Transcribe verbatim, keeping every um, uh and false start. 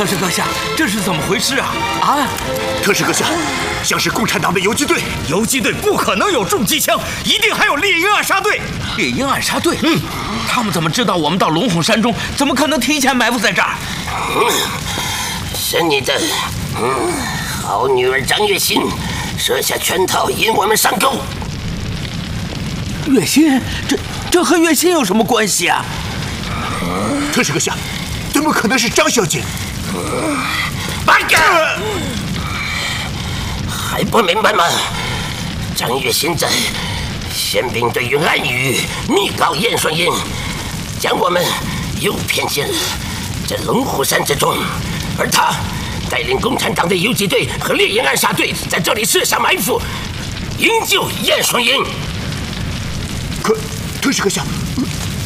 特使阁下，这是怎么回事啊？啊！ 特使阁下，像是共产党的游击队。 游击队不可能有重机枪，一定还有猎鹰暗杀队。 猎鹰暗杀队？嗯，他们怎么知道我们到龙虎山中？怎么可能提前埋伏在这儿？ 嗯，是你的，嗯，好女儿张月心设下圈套，引我们上钩。 月心，这这和月心有什么关系啊？ 特使阁下，怎么可能是张小姐？ 八哥，还不明白吗？张月心在宪兵队用暗语密告燕双英，将我们诱骗进了这龙虎山之中，而他带领共产党的游击队和猎鹰暗杀队在这里设下埋伏，营救燕双英。 可，特使阁下，